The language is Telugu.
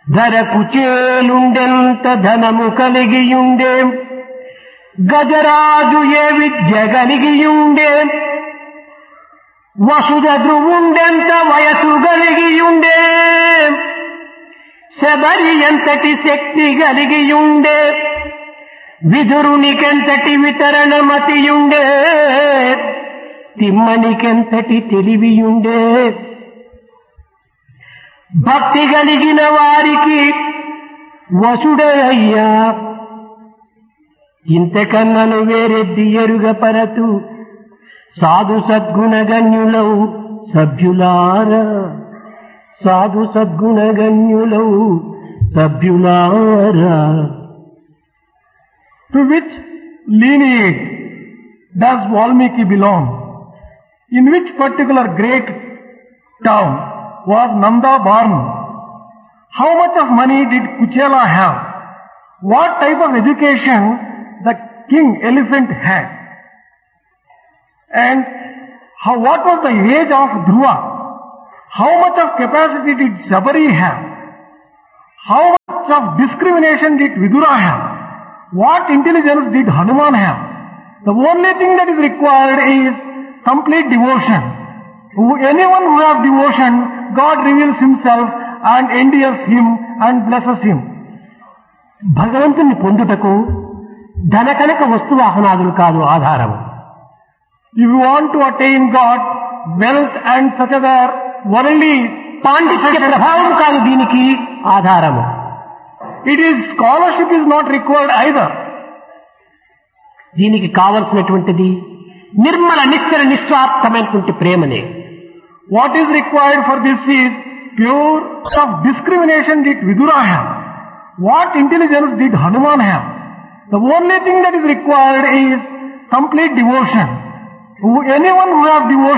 ధరకు చేలుండెంత ధనము కలిగియుండే, గజరాజు ఏ విద్య కలిగియుండే, వసుధ ధ్రువుండెంత వయసు కలిగియుండే, శబరి ఎంతటి శక్తి కలిగియుండే, విదురునికెంతటి వితరణమతియుండే, తిమ్మనికెంతటి తెలివియుండే. భక్తి కలిగిన వారికి వసుడే అయ్యా, ఇంతకన్నను వేరెద్ది ఎరుగపరతు సాధు సద్గుణగణ్యులౌ సభ్యులారా, సాధు సద్గుణగణ్యులౌ సభ్యులారా. To which lineage does Valmiki belong? In which particular great town was Nanda born? How much of money did Kuchela have? What type of education the king elephant had? And what was the age of Dhruva? How much of capacity did Sabari have? How much of discrimination did Vidura have? What intelligence did Hanuman have? The only thing that is required is complete devotion. Anyone who has devotion, God reveals himself and endears him and blesses him. భగవంతుని పొందుటకు ధనకనక వస్తువాహనాదులు కాదు ఆధారము. If you want to attain God, wealth and such other worldly పాండిత్య ప్రభావం కాదు దీనికి ఆధారము. It is scholarship is not required either. దీనికి కావలసినటువంటిది నిర్మల నిశ్చల నిస్వార్థమైనటువంటి ప్రేమనే. What is required for this is pure of discrimination did Vidura have? What intelligence did Hanuman have? The only thing that is required is complete devotion. Anyone who has devotion